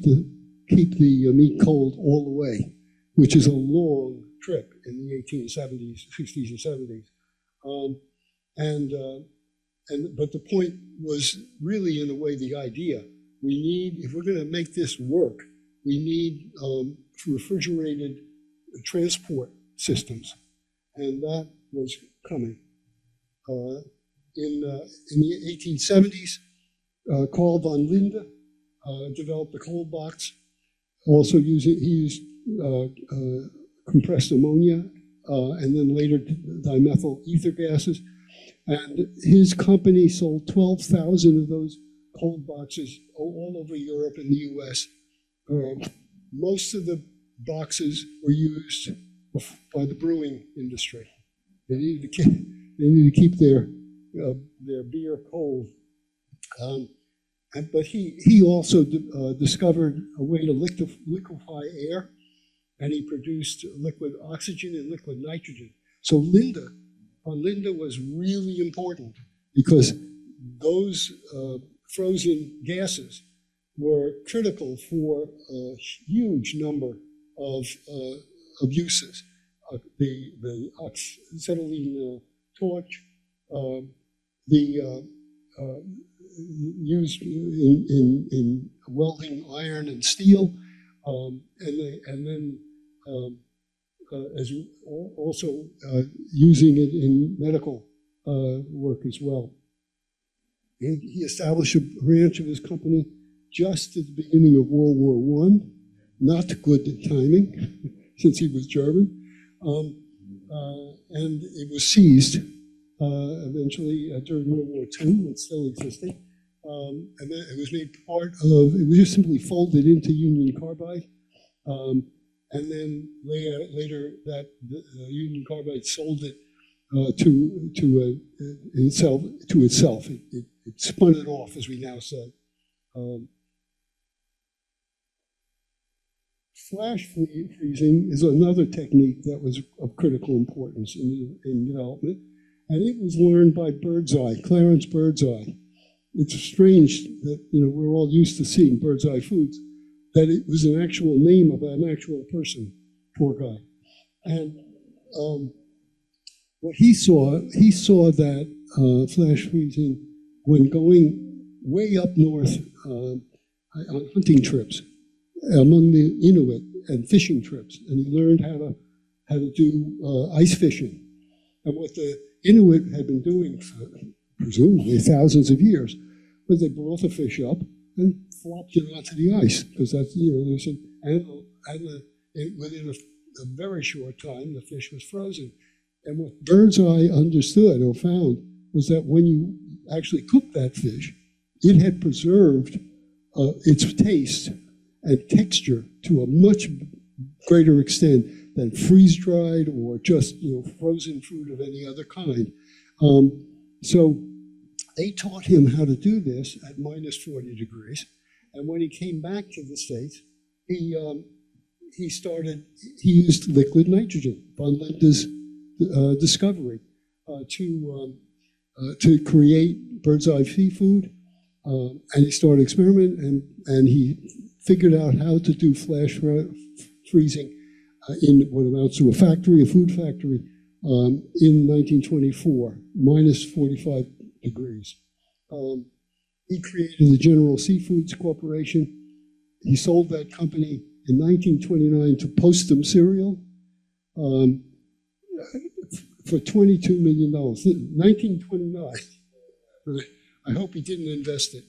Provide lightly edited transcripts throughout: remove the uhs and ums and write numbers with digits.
keep the meat cold all the way, which is a long trip in the 1870s, 60s, and 70s. But the point was really, in a way, the idea. We need, if we're going to make this work, we need refrigerated transport systems, and that was coming. In the 1870s, Carl von Linde developed the cold box. Also he used compressed ammonia and then later dimethyl ether gases. And his company sold 12,000 of those cold boxes all over Europe and the US. Most of the boxes were used by the brewing industry. They needed to keep their beer cold. But he also discovered a way to liquefy air, and he produced liquid oxygen and liquid nitrogen. So von Linde was really important because those frozen gases were critical for a huge number of uses. The acetylene torch, used in welding iron and steel, and then as also using it in medical work as well. He established a branch of his company just at the beginning of World War I. Not good timing, since he was German. And it was seized eventually during World War II. It's still existing. And then it was made part of, it was just simply folded into Union Carbide. And then later that Union Carbide sold it to itself. It spun it off, as we now say. Flash freezing is another technique that was of critical importance in development, and it was learned by Birdseye, Clarence Birdseye. It's strange that we're all used to seeing Birdseye Foods, that it was an actual name of an actual person, poor guy. And what he saw that flash freezing when going way up north on hunting trips among the Inuit and fishing trips, and he learned how to do ice fishing. And what the Inuit had been doing for presumably thousands of years was they brought the fish up and flopped it onto the ice, because that's, there's an animal, and within a very short time the fish was frozen. And what Birdseye understood or found was that when you actually cooked that fish, it had preserved its taste and texture to a much greater extent than freeze-dried or just frozen fruit of any other kind. So they taught him how to do this at minus 40 degrees. And when he came back to the States, he used liquid nitrogen, von Linde's discovery, to create Birdseye seafood. And he started experimenting, and he figured out how to do flash freezing in what amounts to a food factory, in 1924, minus 45 degrees. He created the General Seafoods Corporation. He sold that company in 1929 to Postum Cereal for $22 million. 1929. I hope he didn't invest it.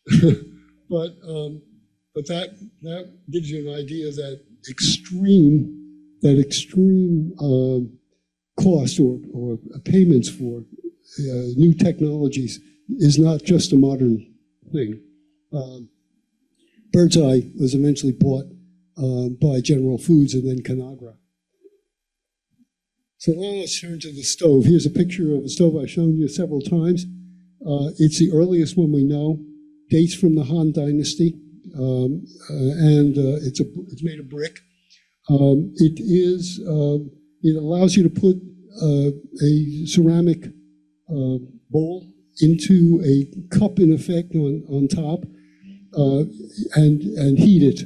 But that gives you an idea that extreme cost or payments for new technologies is not just a modern thing. Birdseye was eventually bought by General Foods and then Conagra. So now let's turn to the stove. Here's a picture of a stove I've shown you several times. It's the earliest one we know, dates from the Han Dynasty, and it's made of brick. It allows you to put a ceramic bowl into a cup, in effect, on top, and heat it.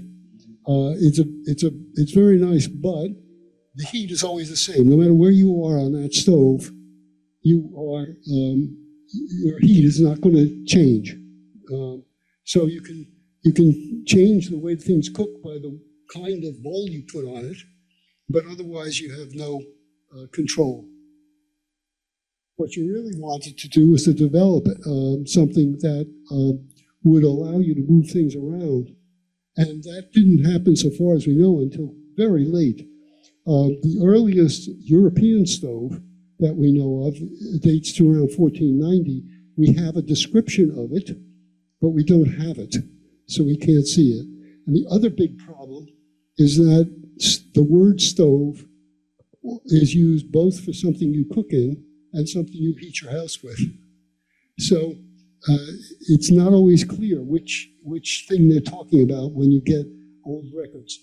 It's very nice, but the heat is always the same. No matter where you are on that stove, your heat is not going to change. So you can change the way things cook by the kind of bowl you put on it, but otherwise you have no control. What you really wanted to do was to develop something that would allow you to move things around. And that didn't happen, so far as we know, until very late. The earliest European stove that we know of dates to around 1490. We have a description of it, but we don't have it, so we can't see it. And the other big problem is that the word stove is used both for something you cook in and something you heat your house with. So it's not always clear which thing they're talking about when you get old records.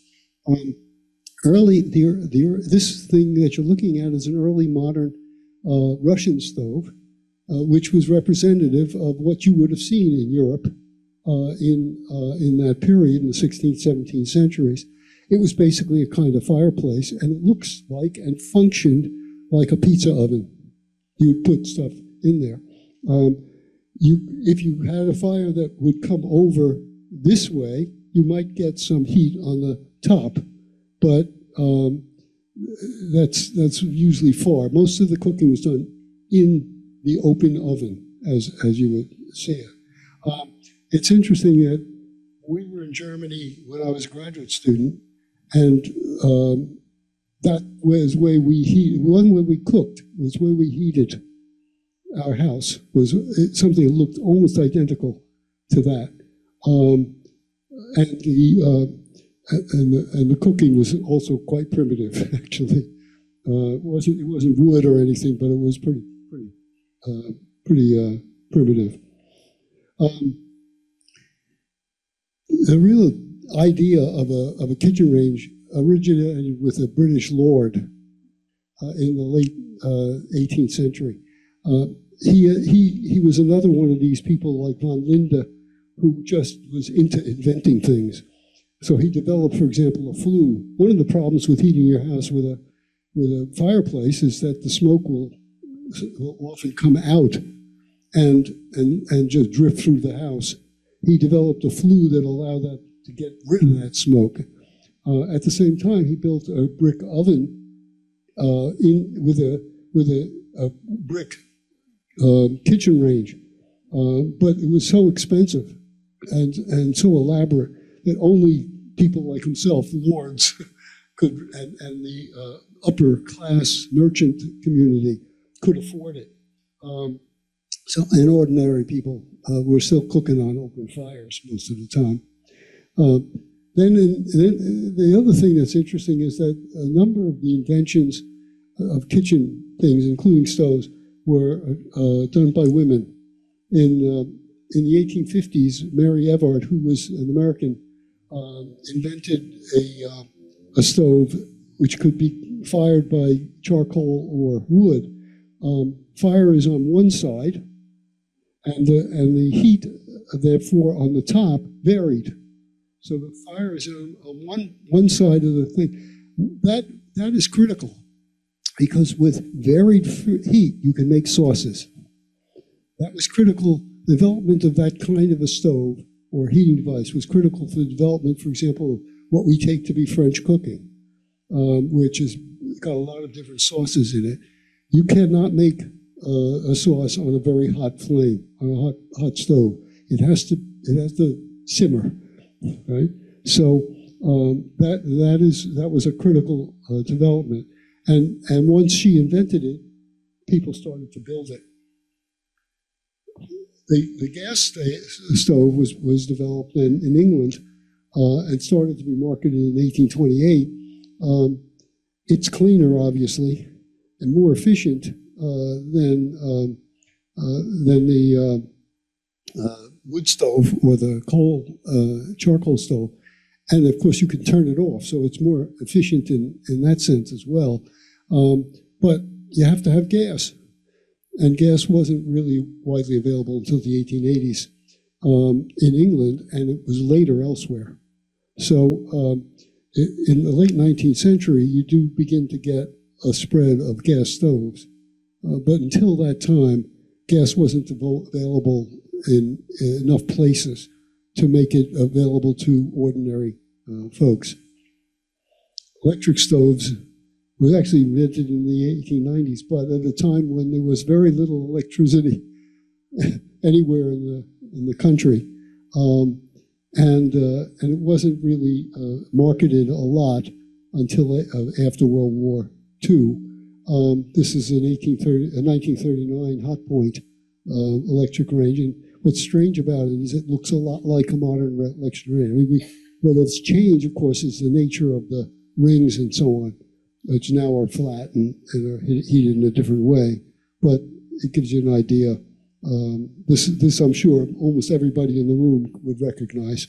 This thing that you're looking at is an early modern Russian stove, which was representative of what you would have seen in Europe in that period, in the 16th, 17th centuries. It was basically a kind of fireplace, and it looks like and functioned like a pizza oven. You'd put stuff in there. If you had a fire that would come over this way, you might get some heat on the top, but that's usually far. Most of the cooking was done in the open oven, as you would see it. It's interesting that we were in Germany when I was a graduate student, and that was where we heated. One way we cooked was where we heated our house. Was something that looked almost identical to that, and the cooking was also quite primitive. Actually, it wasn't wood or anything, but it was pretty primitive. The real idea of a kitchen range originated with a British lord in the late 18th century. He was another one of these people like von Linde who just was into inventing things. So he developed, for example, a flue. One of the problems with heating your house with a fireplace is that the smoke will often come out and just drift through the house. He developed a flue that allowed that to get rid of that smoke. At the same time, he built a brick oven with a brick kitchen range, but it was so expensive and so elaborate that only people like himself, lords, could and the upper class merchant community could afford it. And ordinary people were still cooking on open fires most of the time. Then the other thing that's interesting is that a number of the inventions of kitchen things, including stoves, were done by women. In the 1850s, Mary Evart, who was an American, invented a stove which could be fired by charcoal or wood. Fire is on one side, and the heat, therefore, on the top varied. So the fire is on one side of the thing. That is critical, because with varied heat, you can make sauces. That was critical. The development of that kind of a stove or heating device was critical for the development, for example, of what we take to be French cooking, which has got a lot of different sauces in it. You cannot make a sauce on a very hot flame, on a hot stove. It has to simmer, right? So that was a critical development. And once she invented it, people started to build it. The gas stove was developed in England and started to be marketed in 1828. It's cleaner, obviously, and more efficient than the wood stove or the charcoal stove. And of course, you can turn it off, so it's more efficient in that sense as well. But you have to have gas. And gas wasn't really widely available until the 1880s. in England, and it was later elsewhere. So in the late 19th century, you do begin to get a spread of gas stoves. But until that time, gas wasn't available in enough places to make it available to ordinary folks. Electric stoves was actually invented in the 1890s, but at a time when there was very little electricity anywhere in the country, and it wasn't really marketed a lot until after World War II. This is an 1939 Hot Point electric range, and what's strange about it is it looks a lot like a modern electric range. I mean, what has changed, of course, is the nature of the rings and so on, which now are flat and are heated in a different way. But it gives you an idea. This I'm sure almost everybody in the room would recognize.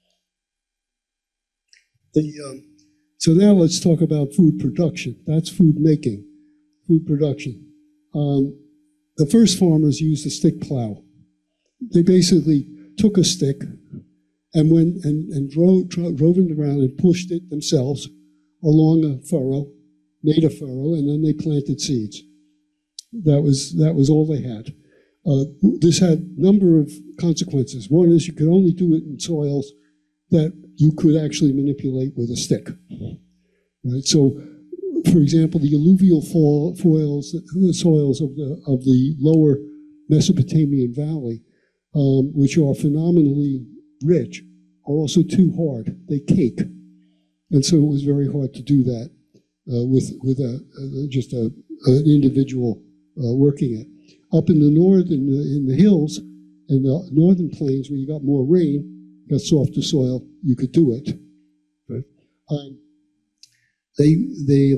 So now let's talk about food production. That's food making, food production. The first farmers used a stick plow. They basically took a stick and went and drove in the ground and pushed it themselves along a furrow, made a furrow, and then they planted seeds. That was all they had. This had a number of consequences. One is you could only do it in soils that you could actually manipulate with a stick. Right? So, for example, the alluvial soils of the lower Mesopotamian Valley, which are phenomenally rich, are also too hard. They cake. And so it was very hard to do that with just an individual working it. Up in the north, in the hills, in the northern plains where you got more rain, got softer soil, you could do it. Right? They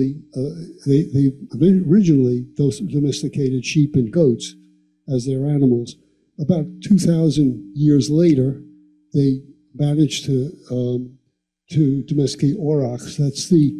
originally domesticated sheep and goats as their animals. About 2,000 years later, they managed to domesticate aurochs. That's the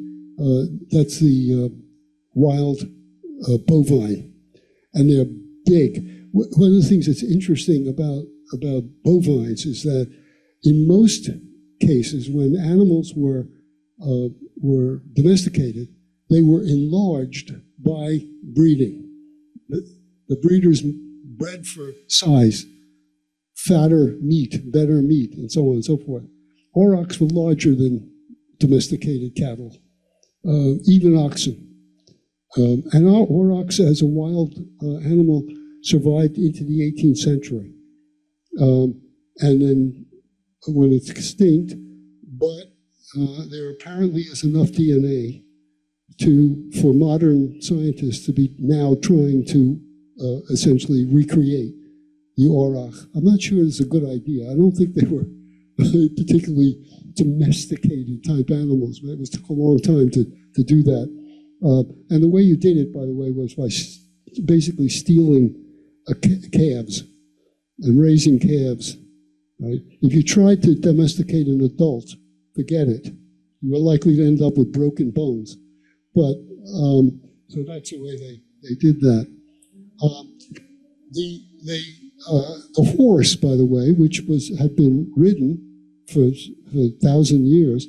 wild bovine, and they're big. One of the things that's interesting about bovines is that in most cases, when animals were domesticated, they were enlarged by breeding. The breeders bred for size, fatter meat, better meat, and so on and so forth. Aurochs were larger than domesticated cattle, even oxen. And our aurochs as a wild animal survived into the 18th century. And then when it's extinct, but there apparently is enough DNA for modern scientists to be now trying to essentially recreate the auroch. I'm not sure it's a good idea. I don't think they were particularly domesticated type animals, but it took a long time to do that. And the way you did it, by the way, was by basically stealing calves and raising calves. Right? If you tried to domesticate an adult, forget it. You were likely to end up with broken bones. But so that's the way they did that. The horse, by the way, which had been ridden for 1,000 years,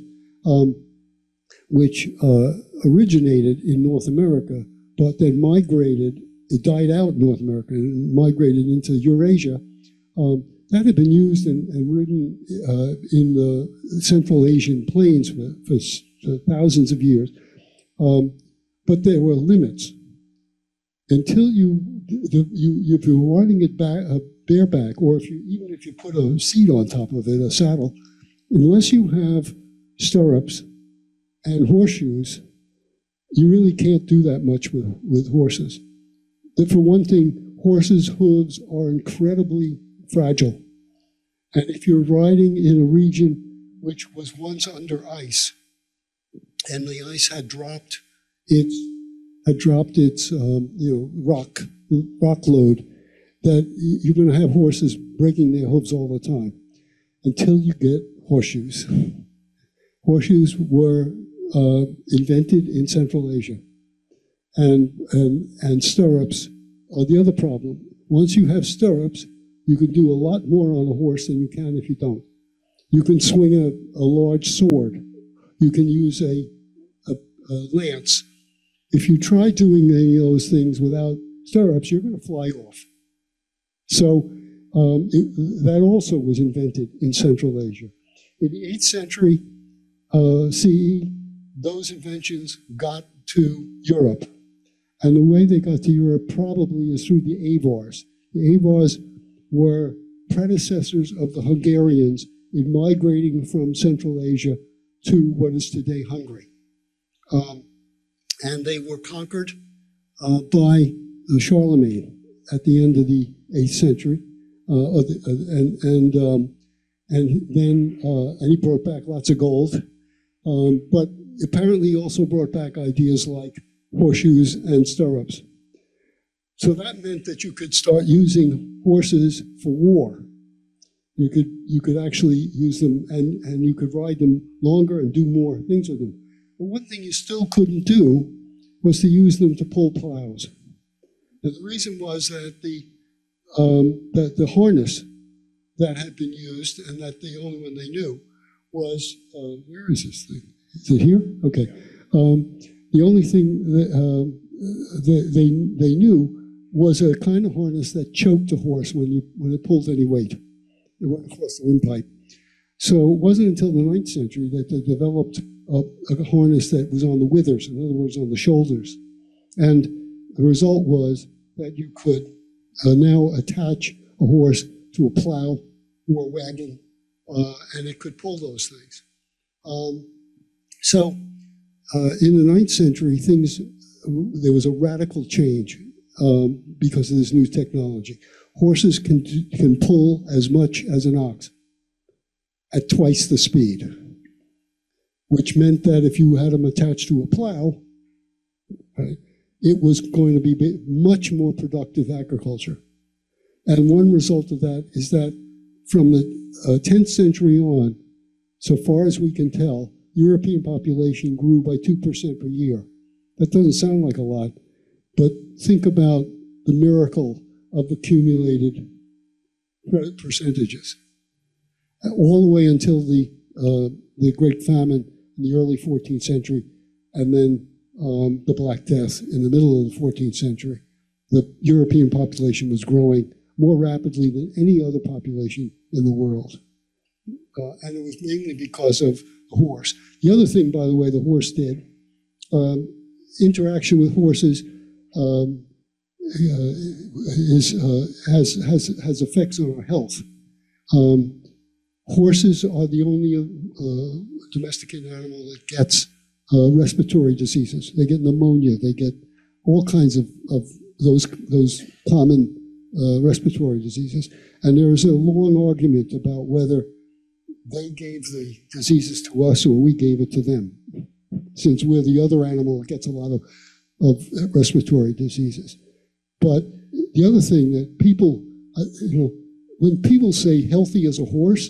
which originated in North America, but then it died out in North America and migrated into Eurasia. That had been used and ridden in the Central Asian plains for thousands of years. But there were limits. Until if you were riding it bareback, or even if you put a seat on top of it, a saddle, unless you have stirrups and horseshoes, you really can't do that much with horses. But for one thing, horses' hooves are incredibly fragile. And if you're riding in a region which was once under ice, and the ice had dropped its rock load, that you're going to have horses breaking their hooves all the time until you get horseshoes. Horseshoes were invented in Central Asia, and stirrups are the other problem. Once you have stirrups, you can do a lot more on a horse than you can if you don't. You can swing a large sword. You can use a lance. If you try doing any of those things without stirrups, you're going to fly off. So that also was invented in Central Asia. In the 8th century CE, those inventions got to Europe. And the way they got to Europe probably is through the Avars. The Avars were predecessors of the Hungarians in migrating from Central Asia to what is today Hungary. And they were conquered by Charlemagne at the end of the 8th century. And he brought back lots of gold. But apparently he also brought back ideas like horseshoes and stirrups. So that meant that you could start using horses for war. You could actually use them, and you could ride them longer and do more things with them. But one thing you still couldn't do was to use them to pull plows. And the reason was that the harness that had been used, and that the only one they knew, was, where is this thing? Is it here? Okay. The only thing that they knew was a kind of harness that choked a horse when it pulled any weight. It went across the windpipe. So it wasn't until the 9th century that they developed a harness that was on the withers, in other words, on the shoulders. And the result was that you could now attach a horse to a plow or a wagon, and it could pull those things. So in the 9th century, there was a radical change because of this new technology. Horses can pull as much as an ox at twice the speed, which meant that if you had them attached to a plow, right, it was going to be much more productive agriculture. And one result of that is that from the 10th century on, so far as we can tell, European population grew by 2% per year. That doesn't sound like a lot, but think about the miracle of accumulated percentages. All the way until the Great Famine in the early 14th century, and then the Black Death in the middle of the 14th century. The European population was growing more rapidly than any other population in the world. And it was mainly because of the horse. The other thing, by the way, the horse did, interaction with horses has effects on our health. Horses are the only domesticated animal that gets respiratory diseases. They get pneumonia. They get all kinds of those common respiratory diseases. And there is a long argument about whether they gave the diseases to us or we gave it to them, since we're the other animal that gets a lot of respiratory diseases. But the other thing that people, when people say healthy as a horse,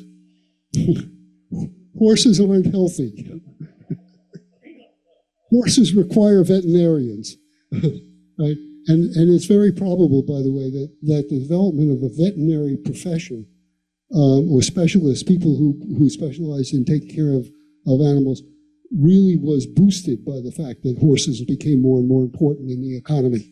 horses aren't healthy. Horses require veterinarians, right? And it's very probable, by the way, that the development of a veterinary profession or specialists, people who specialize in taking care of animals, really was boosted by the fact that horses became more and more important in the economy.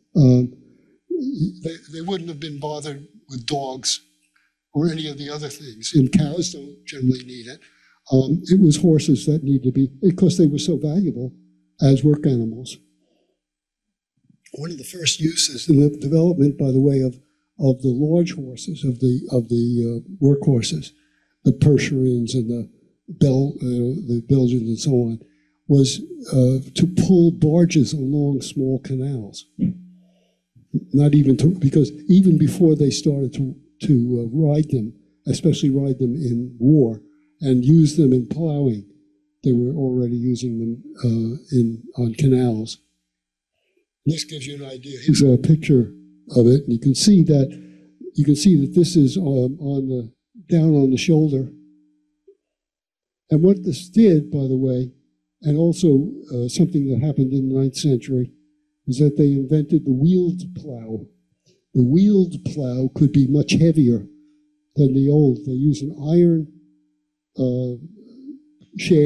They wouldn't have been bothered with dogs or any of the other things, and cows don't generally need it. It was horses that needed to be, because they were so valuable as work animals. One of the first uses in the development, by the way, of the large horses, of the work horses, the Percherons and the Belgians and so on, was to pull barges along small canals. Not even because even before they started to ride them, especially ride them in war and use them in plowing, they were already using them on canals. This gives you an idea. Here's a picture of it, and you can see that this is down on the shoulder. And what this did, by the way, and also something that happened in the 9th century, is that they invented the wheeled plow. the wheeled plow could be much heavier than the old. They use an iron shaft